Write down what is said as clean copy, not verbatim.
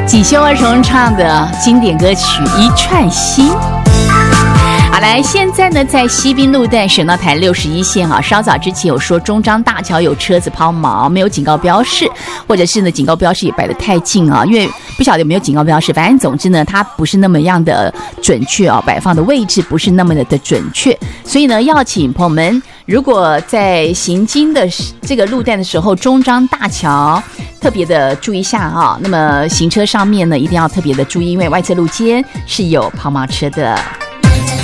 锦绣二重唱的经典歌曲《一串心》。好，来，现在呢，在西滨路段省道台61线啊，稍早之前有说中彰大桥有车子抛锚，没有警告标示，或者是呢警告标示也摆得太近啊，因为不晓得有没有警告标示，反正总之呢，它不是那么样的准确啊，摆放的位置不是那么的准确，所以呢，要请朋友们，如果在行经的这个路段的时候，中彰大桥特别的注意一下啊，那么行车上面呢，一定要特别的注意，因为外侧路肩是有抛锚车的。